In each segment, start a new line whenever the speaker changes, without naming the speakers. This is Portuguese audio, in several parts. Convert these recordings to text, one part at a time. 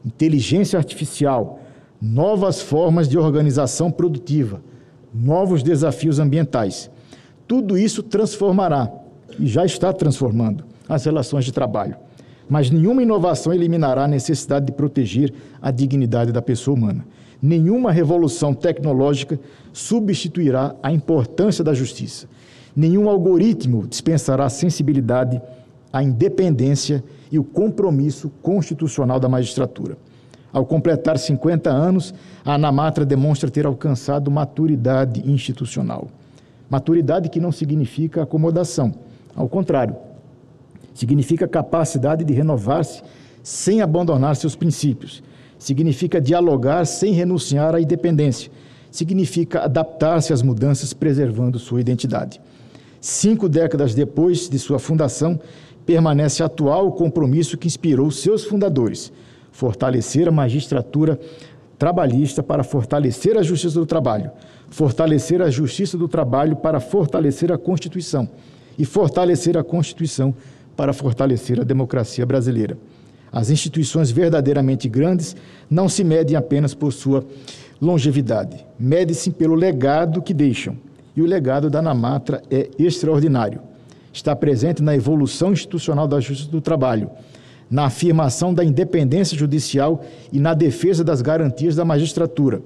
inteligência artificial, novas formas de organização produtiva, novos desafios ambientais. Tudo isso transformará, e já está transformando, as relações de trabalho. Mas nenhuma inovação eliminará a necessidade de proteger a dignidade da pessoa humana. Nenhuma revolução tecnológica substituirá a importância da justiça. Nenhum algoritmo dispensará a sensibilidade, a independência e o compromisso constitucional da magistratura. Ao completar 50 anos, a ANAMATRA demonstra ter alcançado maturidade institucional. Maturidade que não significa acomodação, ao contrário, significa capacidade de renovar-se sem abandonar seus princípios, significa dialogar sem renunciar à independência, significa adaptar-se às mudanças preservando sua identidade. 5 décadas depois de sua fundação, permanece atual o compromisso que inspirou seus fundadores: fortalecer a magistratura trabalhista para fortalecer a justiça do trabalho, fortalecer a justiça do trabalho para fortalecer a Constituição e fortalecer a Constituição para fortalecer a democracia brasileira. As instituições verdadeiramente grandes não se medem apenas por sua longevidade, medem-se pelo legado que deixam. E o legado da ANAMATRA é extraordinário. Está presente na evolução institucional da justiça do trabalho, na afirmação da independência judicial e na defesa das garantias da magistratura,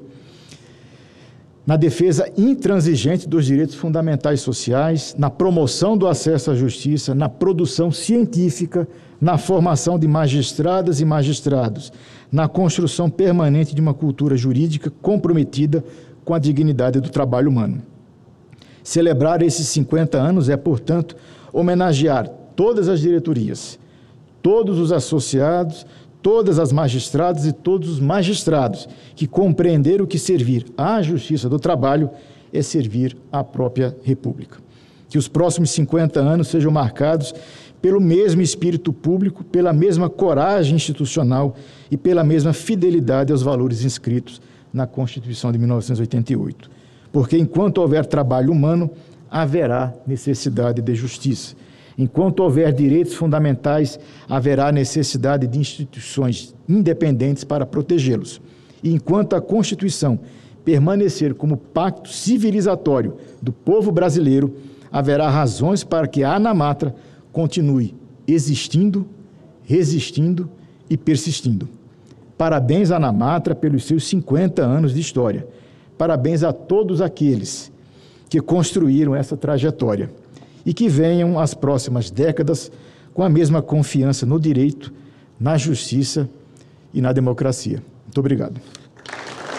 na defesa intransigente dos direitos fundamentais sociais, na promoção do acesso à justiça, na produção científica, na formação de magistradas e magistrados, na construção permanente de uma cultura jurídica comprometida com a dignidade do trabalho humano. Celebrar esses 50 anos é, portanto, homenagear todas as diretorias, todos os associados, todas as magistradas e todos os magistrados que compreenderam que servir à justiça do trabalho é servir à própria República. Que os próximos 50 anos sejam marcados pelo mesmo espírito público, pela mesma coragem institucional e pela mesma fidelidade aos valores inscritos na Constituição de 1988. Porque enquanto houver trabalho humano, haverá necessidade de justiça. Enquanto houver direitos fundamentais, haverá necessidade de instituições independentes para protegê-los. E enquanto a Constituição permanecer como pacto civilizatório do povo brasileiro, haverá razões para que a ANAMATRA continue existindo, resistindo e persistindo. Parabéns à ANAMATRA pelos seus 50 anos de história. Parabéns a todos aqueles que construíram essa trajetória e que venham as próximas décadas com a mesma confiança no direito, na justiça e na democracia. Muito obrigado.